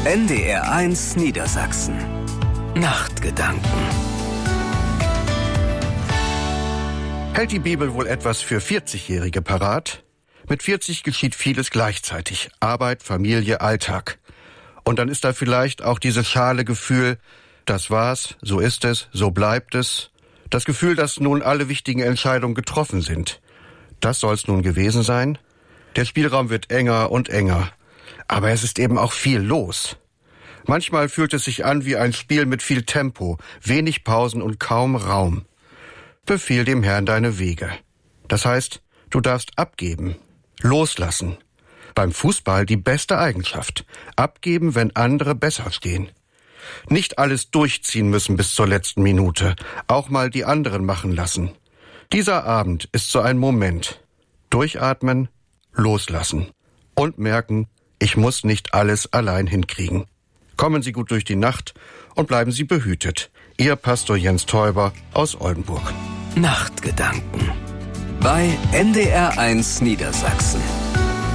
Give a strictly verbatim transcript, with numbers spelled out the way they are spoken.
N D R eins Niedersachsen. Nachtgedanken. Hält die Bibel wohl etwas für vierzigjährige parat? Mit vierzig geschieht vieles gleichzeitig. Arbeit, Familie, Alltag. Und dann ist da vielleicht auch dieses schale Gefühl, das war's, so ist es, so bleibt es. Das Gefühl, dass nun alle wichtigen Entscheidungen getroffen sind. Das soll's nun gewesen sein? Der Spielraum wird enger und enger. Aber es ist eben auch viel los. Manchmal fühlt es sich an wie ein Spiel mit viel Tempo, wenig Pausen und kaum Raum. Befiehl dem Herrn deine Wege. Das heißt, du darfst abgeben, loslassen. Beim Fußball die beste Eigenschaft. Abgeben, wenn andere besser stehen. Nicht alles durchziehen müssen bis zur letzten Minute. Auch mal die anderen machen lassen. Dieser Abend ist so ein Moment. Durchatmen, loslassen. Und merken, ich muss nicht alles allein hinkriegen. Kommen Sie gut durch die Nacht und bleiben Sie behütet. Ihr Pastor Jens Täuber aus Oldenburg. Nachtgedanken bei N D R eins Niedersachsen.